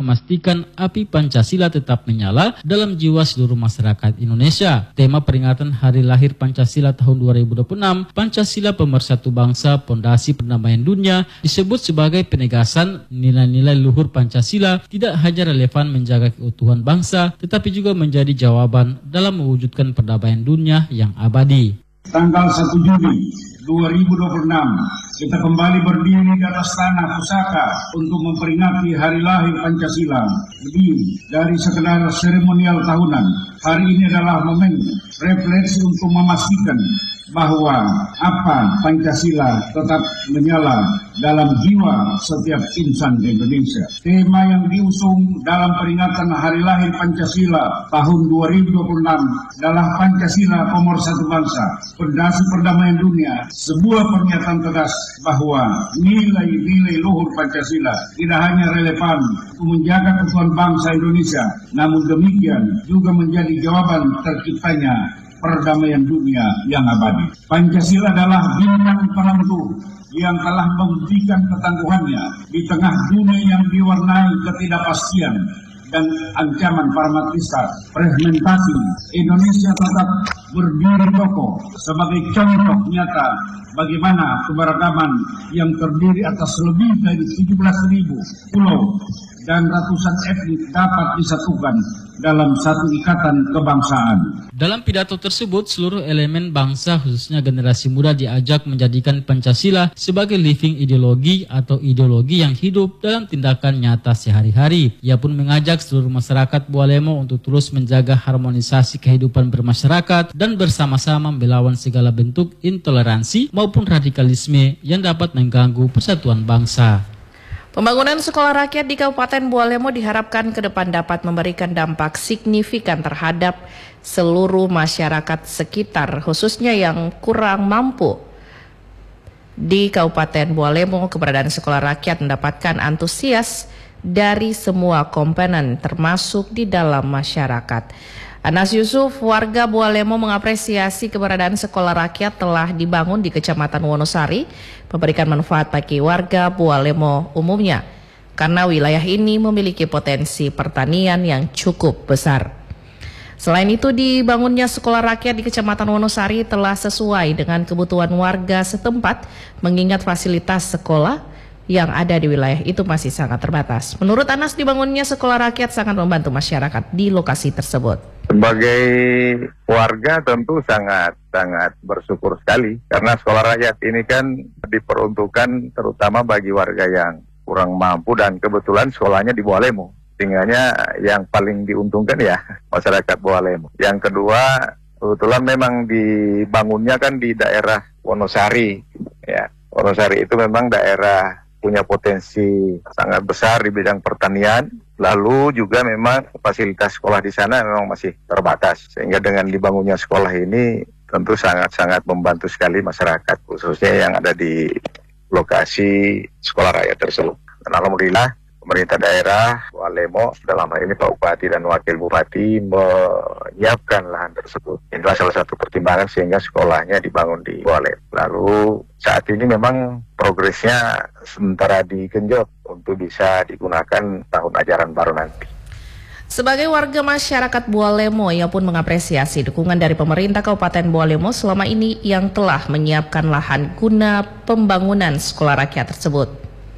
memastikan api Pancasila tetap menyala dalam jiwa seluruh masyarakat Indonesia. Tema peringatan Hari Lahir Pancasila tahun 2026, Pancasila Pemersatu Bangsa, Pondasi Perdamaian Dunia, disebut sebagai penegasan nilai-nilai luhur Pancasila tidak hanya relevan menjaga keutuhan bangsa, tetapi juga menjadi jawaban dalam mewujudkan perdamaian dunia yang abadi. Tanggal 1 Juli 2026, kita kembali berdiri di atas tanah pusaka untuk memperingati Hari Lahir Pancasila. Lebih dari sekedar seremonial tahunan, hari ini adalah momen refleksi untuk memastikan bahwa Pancasila tetap menyala dalam jiwa setiap insan di Indonesia. Tema yang diusung dalam peringatan Hari Lahir Pancasila tahun 2026 adalah Pancasila Pemersatu Bangsa, Pondasi Perdamaian Dunia, sebuah pernyataan tegas bahwa nilai-nilai luhur Pancasila tidak hanya relevan untuk menjaga keutuhan bangsa Indonesia, namun demikian juga menjadi jawaban terciptanya perdamaian dunia yang abadi. Pancasila adalah bintang penentu yang telah membuktikan ketangguhannya di tengah dunia yang diwarnai ketidakpastian dan ancaman pragmatisme fragmentasi. Indonesia tetap berdiri kokoh sebagai contoh nyata bagaimana keberagaman yang terdiri atas lebih dari 17.000 pulau dan ratusan etnis dapat disatukan dalam satu ikatan kebangsaan. Dalam pidato tersebut, seluruh elemen bangsa khususnya generasi muda diajak menjadikan Pancasila sebagai living ideologi atau ideologi yang hidup dalam tindakan nyata sehari-hari. Ia pun mengajak seluruh masyarakat Bualemo untuk terus menjaga harmonisasi kehidupan bermasyarakat dan bersama-sama melawan segala bentuk intoleransi maupun radikalisme yang dapat mengganggu persatuan bangsa. Pembangunan sekolah rakyat di Kabupaten Bualemo diharapkan ke depan dapat memberikan dampak signifikan terhadap seluruh masyarakat sekitar, khususnya yang kurang mampu. Di Kabupaten Bualemo, keberadaan sekolah rakyat mendapatkan antusias dari semua komponen, termasuk di dalam masyarakat. Anas Yusuf, warga Bualemo, mengapresiasi keberadaan sekolah rakyat telah dibangun di Kecamatan Wonosari, memberikan manfaat bagi warga Bualemo umumnya, karena wilayah ini memiliki potensi pertanian yang cukup besar. Selain itu, dibangunnya sekolah rakyat di Kecamatan Wonosari telah sesuai dengan kebutuhan warga setempat, mengingat fasilitas sekolah yang ada di wilayah itu masih sangat terbatas. Menurut Anas, dibangunnya sekolah rakyat sangat membantu masyarakat di lokasi tersebut. Sebagai warga tentu sangat bersyukur sekali karena sekolah rakyat ini kan diperuntukkan terutama bagi warga yang kurang mampu dan kebetulan sekolahnya di Bualemo. Sehingga yang paling diuntungkan ya masyarakat Bualemo. Yang kedua, kebetulan memang dibangunnya kan di daerah Wonosari. Ya, Wonosari itu memang daerah punya potensi sangat besar di bidang pertanian. Lalu juga memang fasilitas sekolah di sana memang masih terbatas. Sehingga dengan dibangunnya sekolah ini tentu sangat-sangat membantu sekali masyarakat, khususnya yang ada di lokasi sekolah rakyat tersebut. Dan alhamdulillah pemerintah daerah Bualemo dalam hal ini Pak Bupati dan Wakil Bupati menyiapkan lahan tersebut. Inilah salah satu pertimbangan sehingga sekolahnya dibangun di Bualemo. Lalu saat ini memang progresnya sementara digenjot untuk bisa digunakan tahun ajaran baru nanti. Sebagai warga masyarakat Bualemo, ia pun mengapresiasi dukungan dari pemerintah Kabupaten Bualemo selama ini yang telah menyiapkan lahan guna pembangunan sekolah rakyat tersebut.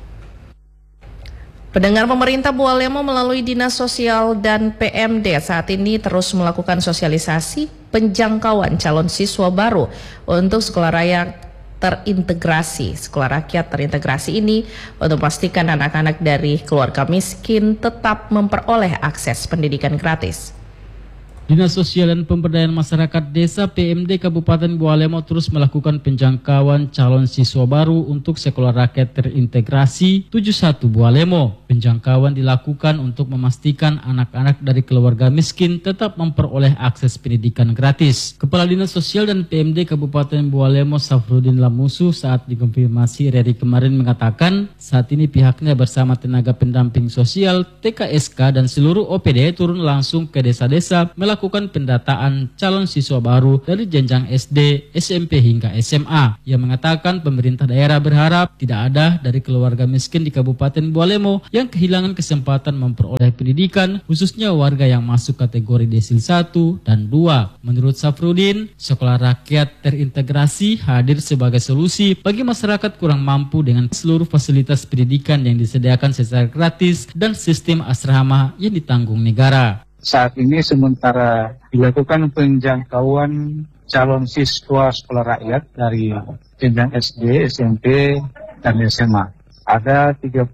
Pendengar, pemerintah Bualemo melalui Dinas Sosial dan PMD saat ini terus melakukan sosialisasi penjangkauan calon siswa baru untuk sekolah rakyat terintegrasi. Sekolah rakyat terintegrasi ini untuk memastikan anak-anak dari keluarga miskin tetap memperoleh akses pendidikan gratis. Dinas Sosial dan Pemberdayaan Masyarakat Desa PMD Kabupaten Bualemo terus melakukan penjangkauan calon siswa baru untuk sekolah rakyat terintegrasi 71 Bualemo. Penjangkauan dilakukan untuk memastikan anak-anak dari keluarga miskin tetap memperoleh akses pendidikan gratis. Kepala Dinas Sosial dan PMD Kabupaten Bualemo Safrudin Lamusu saat dikonfirmasi RRI kemarin mengatakan saat ini pihaknya bersama tenaga pendamping sosial, TKSK dan seluruh OPD turun langsung ke desa-desa melakukan melakukan pendataan calon siswa baru dari jenjang SD, SMP hingga SMA. Ia mengatakan pemerintah daerah berharap tidak ada dari keluarga miskin di Kabupaten Bualemo yang kehilangan kesempatan memperoleh pendidikan, khususnya warga yang masuk kategori desil 1 dan 2. Menurut Safrudin, sekolah rakyat terintegrasi hadir sebagai solusi bagi masyarakat kurang mampu dengan seluruh fasilitas pendidikan yang disediakan secara gratis dan sistem asrama yang ditanggung negara. Saat ini sementara dilakukan penjangkauan calon siswa sekolah rakyat dari jenjang SD, SMP, dan SMA. Ada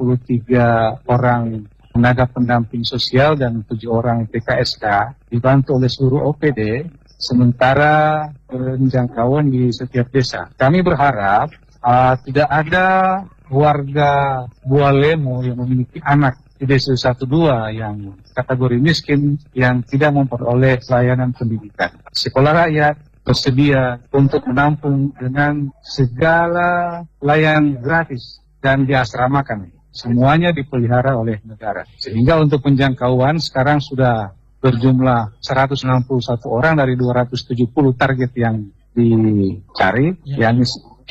33 orang tenaga pendamping sosial dan 7 orang PKSK dibantu oleh seluruh OPD, sementara penjangkauan di setiap desa. Kami berharap tidak ada warga Bualemo yang memiliki anak di desil 1-2 yang kategori miskin yang tidak memperoleh layanan pendidikan. Sekolah rakyat bersedia untuk menampung dengan segala layanan gratis dan diasramakan. Semuanya dipelihara oleh negara. Sehingga untuk penjangkauan sekarang sudah berjumlah 161 orang dari 270 target yang dicari, yakni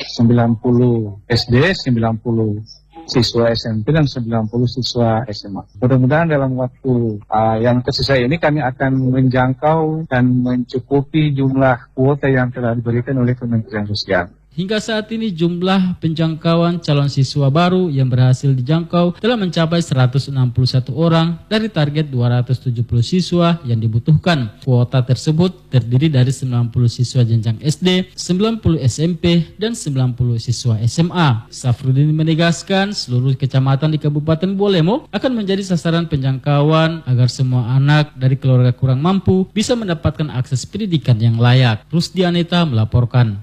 90 SD, 90 siswa SMP dan 90 siswa SMA. Mudah-mudahan dalam waktu yang tersisa ini kami akan menjangkau dan mencukupi jumlah kuota yang telah diberikan oleh Kementerian Sosial. Hingga saat ini jumlah penjangkauan calon siswa baru yang berhasil dijangkau telah mencapai 161 orang dari target 270 siswa yang dibutuhkan. Kuota tersebut terdiri dari 90 siswa jenjang SD, 90 SMP, dan 90 siswa SMA. Safrudin menegaskan seluruh kecamatan di Kabupaten Bualemo akan menjadi sasaran penjangkauan agar semua anak dari keluarga kurang mampu bisa mendapatkan akses pendidikan yang layak. Rusdi Aneta melaporkan.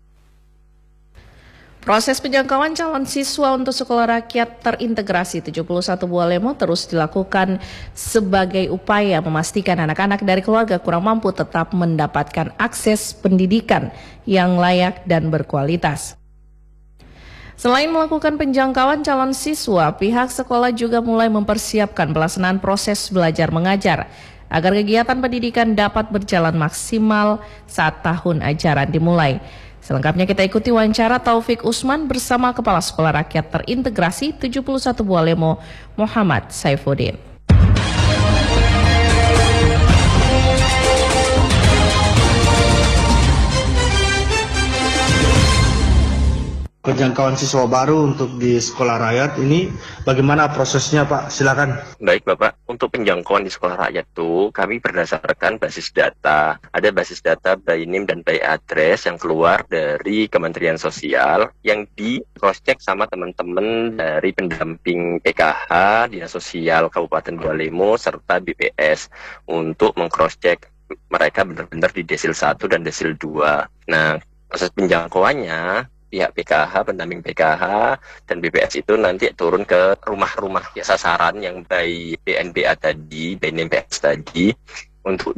Proses penjangkauan calon siswa untuk sekolah rakyat terintegrasi 71 Bualemo terus dilakukan sebagai upaya memastikan anak-anak dari keluarga kurang mampu tetap mendapatkan akses pendidikan yang layak dan berkualitas. Selain melakukan penjangkauan calon siswa, pihak sekolah juga mulai mempersiapkan pelaksanaan proses belajar mengajar agar kegiatan pendidikan dapat berjalan maksimal saat tahun ajaran dimulai. Selengkapnya kita ikuti wawancara Taufik Usman bersama Kepala Sekolah Rakyat Terintegrasi 71 Bualemo, Muhammad Saifuddin. Penjangkauan siswa baru untuk di sekolah rakyat ini bagaimana prosesnya Pak? Silakan. Baik Bapak, untuk penjangkauan di sekolah rakyat itu kami berdasarkan basis data. Ada basis data by name dan by address yang keluar dari Kementerian Sosial yang di cross-check sama teman-teman dari pendamping PKH, Dinas Sosial Kabupaten Bualemo, serta BPS untuk meng-cross-check mereka benar-benar di desil 1 dan desil 2. Nah, proses penjangkauannya pihak PKH, pendamping PKH, dan BPS itu nanti turun ke rumah-rumah ya, sasaran yang by BNPA tadi, by name PS tadi, untuk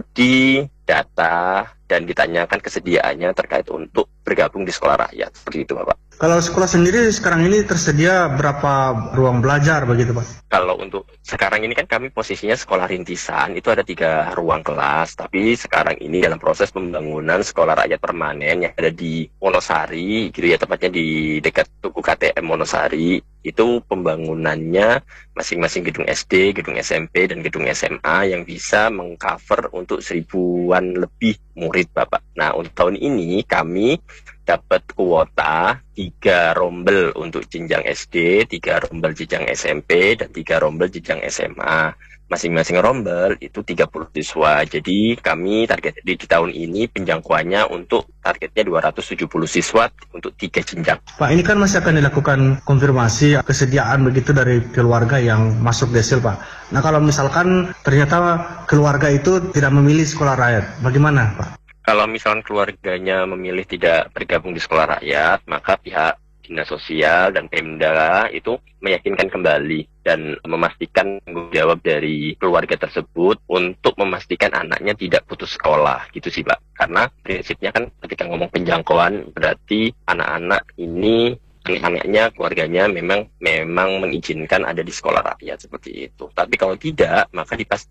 didata dan ditanyakan kesediaannya terkait untuk bergabung di sekolah rakyat. Seperti itu Bapak. Kalau sekolah sendiri sekarang ini tersedia berapa ruang belajar begitu Pak? Kalau untuk sekarang ini kan kami posisinya sekolah rintisan, itu ada 3 ruang kelas. Tapi sekarang ini dalam proses pembangunan sekolah rakyat permanen yang ada di Wonosari, gitu ya, tepatnya di dekat Tugu KTM Wonosari. Itu pembangunannya masing-masing gedung SD, gedung SMP, dan gedung SMA yang bisa mengcover untuk 1000-an lebih murid Bapak. Nah, untuk tahun ini kami dapat kuota 3 rombel untuk jenjang SD, 3 rombel jenjang SMP, dan 3 rombel jenjang SMA. Masing-masing rombel itu 30 siswa. Jadi kami target di tahun ini penjangkauannya untuk targetnya 270 siswa untuk 3 jenjang. Pak, ini kan masih akan dilakukan konfirmasi kesediaan begitu dari keluarga yang masuk desil Pak. Nah, kalau misalkan ternyata keluarga itu tidak memilih sekolah rakyat, bagaimana Pak? Kalau misalkan keluarganya memilih tidak bergabung di sekolah rakyat, maka pihak Dinas Sosial dan Pemda itu meyakinkan kembali dan memastikan tanggung jawab dari keluarga tersebut untuk memastikan anaknya tidak putus sekolah, gitu sih Pak. Karena prinsipnya kan ketika ngomong penjangkauan berarti anak-anak ini, anak-anaknya, keluarganya memang mengizinkan ada di sekolah rakyat seperti itu. Tapi kalau tidak, maka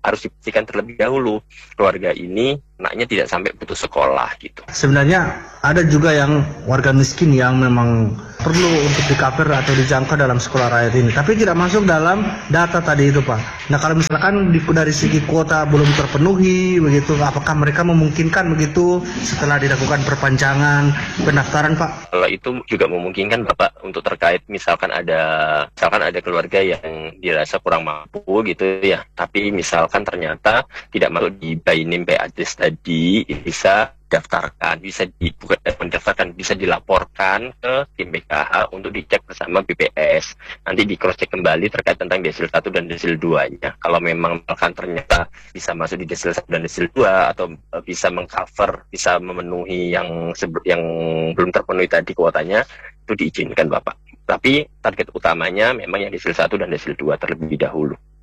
harus dipastikan terlebih dahulu keluarga ini anaknya tidak sampai putus sekolah gitu. Sebenarnya ada juga yang warga miskin yang memang perlu untuk di-cover atau dijangkau dalam sekolah rakyat ini, tapi tidak masuk dalam data tadi itu Pak. Nah kalau misalkan dari segi kuota belum terpenuhi begitu, apakah mereka memungkinkan begitu setelah dilakukan perpanjangan pendaftaran Pak? Kalau itu juga memungkinkan Bapak untuk terkait misalkan ada keluarga yang dirasa kurang mampu gitu ya, tapi misalkan ternyata tidak masuk di by name by address tadi, bisa daftarkan, bisa dilaporkan ke tim BKH untuk dicek bersama BPS. Nanti di cross check kembali terkait tentang desil 1 dan desil 2-nya. Kalau memang ternyata bisa masuk di desil 1 dan desil 2 atau bisa mengcover, bisa memenuhi yang belum terpenuhi tadi kuotanya, itu diizinkan Bapak. Tapi target utamanya memang yang desil 1 dan desil 2 terlebih dahulu.